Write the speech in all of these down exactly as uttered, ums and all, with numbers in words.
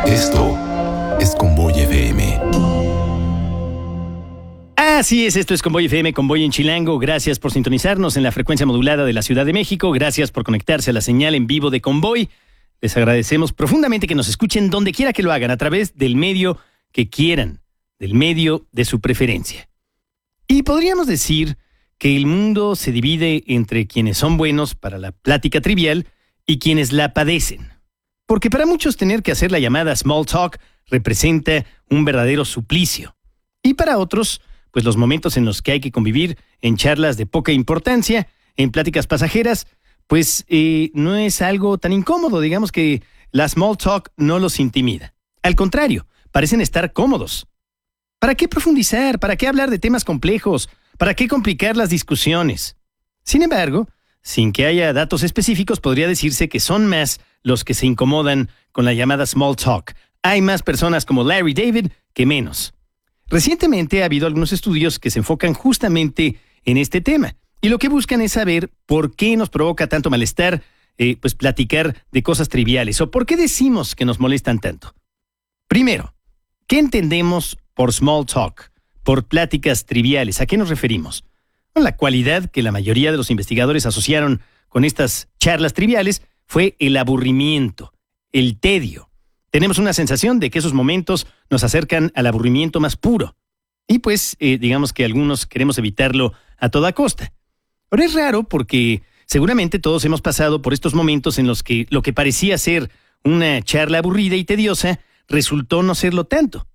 Esto es Convoy F M. Así es, esto es Convoy F M, Convoy en Chilango. Gracias por sintonizarnos en la frecuencia modulada de la Ciudad de México. Gracias por conectarse a la señal en vivo de Convoy. Les agradecemos profundamente que nos escuchen donde quiera que lo hagan, a través del medio que quieran, del medio de su preferencia. Y podríamos decir que el mundo se divide entre quienes son buenos para la plática trivial y quienes la padecen. Porque para muchos tener que hacer la llamada small talk representa un verdadero suplicio. Y para otros, pues los momentos en los que hay que convivir en charlas de poca importancia, en pláticas pasajeras, pues eh, no es algo tan incómodo. Digamos que la small talk no los intimida. Al contrario, parecen estar cómodos. ¿Para qué profundizar? ¿Para qué hablar de temas complejos? ¿Para qué complicar las discusiones? Sin embargo, sin que haya datos específicos, podría decirse que son más los que se incomodan con la llamada small talk. Hay más personas como Larry David que menos. Recientemente ha habido algunos estudios que se enfocan justamente en este tema, y lo que buscan es saber por qué nos provoca tanto malestar eh, pues platicar de cosas triviales, o por qué decimos que nos molestan tanto. Primero, ¿qué entendemos por small talk, por pláticas triviales? ¿A qué nos referimos? Bueno, la cualidad que la mayoría de los investigadores asociaron con estas charlas triviales fue el aburrimiento, el tedio. Tenemos una sensación de que esos momentos nos acercan al aburrimiento más puro. Y pues, eh, digamos que algunos queremos evitarlo a toda costa. Pero es raro porque seguramente todos hemos pasado por estos momentos en los que lo que parecía ser una charla aburrida y tediosa resultó no serlo tanto.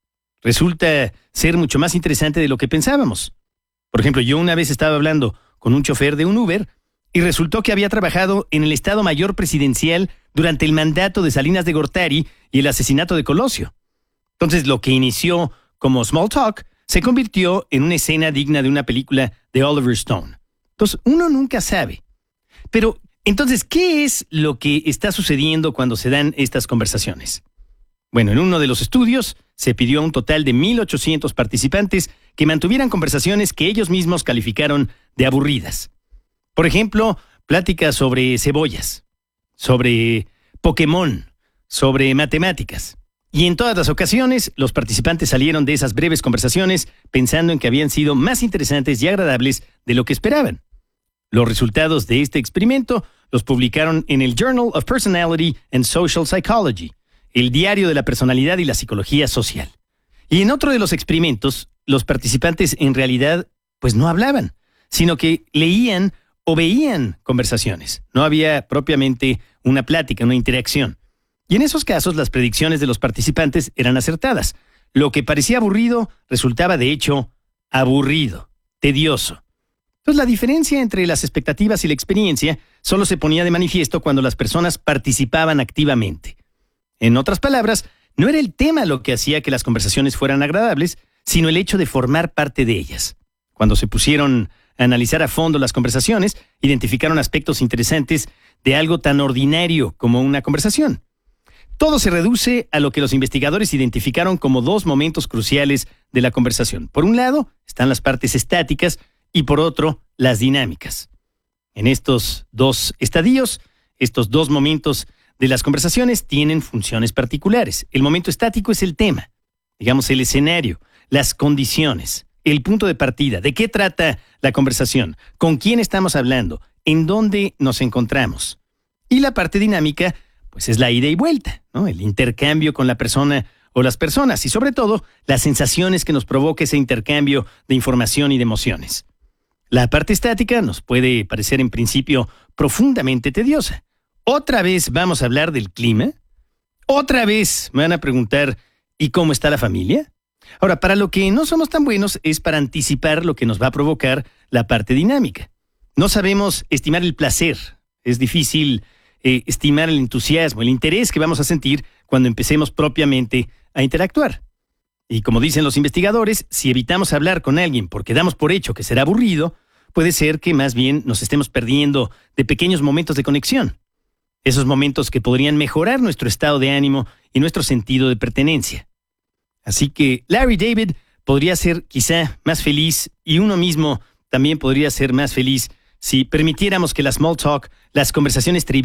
Resulta ser mucho más interesante de lo que pensábamos. Por ejemplo, yo una vez estaba hablando con un chofer de un Uber y resultó que había trabajado en el Estado Mayor Presidencial durante el mandato de Salinas de Gortari y el asesinato de Colosio. Entonces, lo que inició como small talk se convirtió en una escena digna de una película de Oliver Stone. Entonces, uno nunca sabe. Pero, entonces, ¿qué es lo que está sucediendo cuando se dan estas conversaciones? Bueno, en uno de los estudios se pidió a un total de mil ochocientos participantes que mantuvieran conversaciones que ellos mismos calificaron de aburridas. Por ejemplo, pláticas sobre cebollas, sobre Pokémon, sobre matemáticas. Y en todas las ocasiones, los participantes salieron de esas breves conversaciones pensando en que habían sido más interesantes y agradables de lo que esperaban. Los resultados de este experimento los publicaron en el Journal of Personality and Social Psychology, el diario de la personalidad y la psicología social. Y en otro de los experimentos, los participantes en realidad pues no hablaban, sino que leían o veían conversaciones. No había propiamente una plática, una interacción. Y en esos casos las predicciones de los participantes eran acertadas. Lo que parecía aburrido resultaba de hecho aburrido, tedioso. Entonces la diferencia entre las expectativas y la experiencia solo se ponía de manifiesto cuando las personas participaban activamente. En otras palabras, no era el tema lo que hacía que las conversaciones fueran agradables, sino el hecho de formar parte de ellas. Cuando se pusieron a analizar a fondo las conversaciones, identificaron aspectos interesantes de algo tan ordinario como una conversación. Todo se reduce a lo que los investigadores identificaron como dos momentos cruciales de la conversación. Por un lado, están las partes estáticas y por otro, las dinámicas. En estos dos estadios, estos dos momentos de las conversaciones tienen funciones particulares. El momento estático es el tema, digamos el escenario, las condiciones, el punto de partida, de qué trata la conversación, con quién estamos hablando, en dónde nos encontramos. Y la parte dinámica, pues es la ida y vuelta, ¿no? El intercambio con la persona o las personas y sobre todo las sensaciones que nos provoca ese intercambio de información y de emociones. La parte estática nos puede parecer en principio profundamente tediosa. ¿Otra vez vamos a hablar del clima? ¿Otra vez me van a preguntar ¿y cómo está la familia? Ahora, para lo que no somos tan buenos es para anticipar lo que nos va a provocar la parte dinámica. No sabemos estimar el placer. Es difícil eh, estimar el entusiasmo, el interés que vamos a sentir cuando empecemos propiamente a interactuar. Y como dicen los investigadores, si evitamos hablar con alguien porque damos por hecho que será aburrido, puede ser que más bien nos estemos perdiendo de pequeños momentos de conexión. Esos momentos que podrían mejorar nuestro estado de ánimo y nuestro sentido de pertenencia. Así que Larry David podría ser quizá más feliz y uno mismo también podría ser más feliz si permitiéramos que la small talk, las conversaciones triviales,